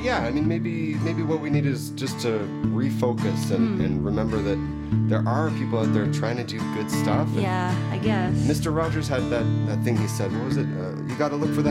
yeah, I mean, maybe what we need is just to refocus and remember that there are people out there trying to do good stuff. Yeah, I guess. Mr. Rogers had that thing he said. What was it? You got to look for the